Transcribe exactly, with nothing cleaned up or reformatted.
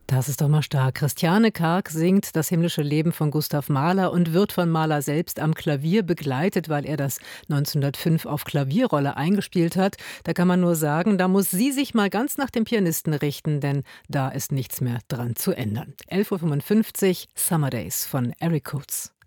Das ist doch mal stark. Christiane Karg singt Das himmlische Leben von Gustav Mahler und wird von Mahler selbst am Klavier begleitet, weil er das neunzehnhundertfünf auf Klavierrolle eingespielt hat. Da kann man nur sagen, da muss sie sich mal ganz nach dem Pianisten richten, denn da ist nichts mehr dran zu ändern. elf Uhr fünfundfünfzig, Summer Days von Eric Coates.